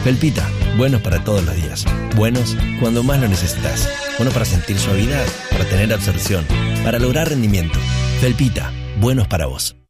Felpita, buenos para todos los días. Buenos cuando más lo necesitas. Buenos para sentir suavidad, para tener absorción, para lograr rendimiento. Felpita, buenos para vos.